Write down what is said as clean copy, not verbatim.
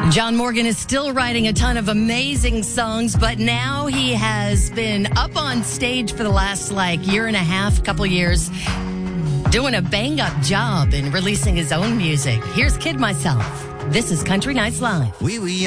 John Morgan is still writing a ton of amazing songs, but now he has been up on stage for the last year and a half, couple years, doing a bang-up job in releasing his own music. Here's Kid Myself. This is Country Nights Live.